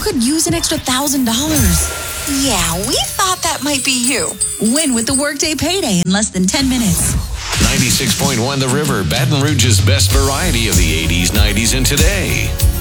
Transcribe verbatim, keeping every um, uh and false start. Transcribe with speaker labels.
Speaker 1: could use an extra one thousand dollars.
Speaker 2: Yeah, we thought that might be you.
Speaker 1: Win with the Workday Payday in less than ten minutes.
Speaker 3: ninety-six point one The River, Baton Rouge's best variety of the eighties, nineties, and today.